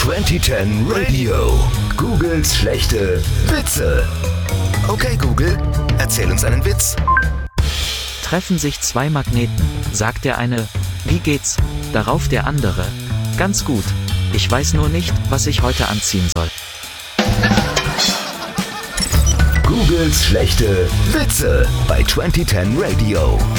2010 Radio. Googles schlechte Witze. Okay, Google, erzähl uns einen Witz. Treffen sich zwei Magneten, sagt der eine, wie geht's? Darauf der andere, ganz gut. Ich weiß nur nicht, was ich heute anziehen soll. Googles schlechte Witze bei 2010 Radio.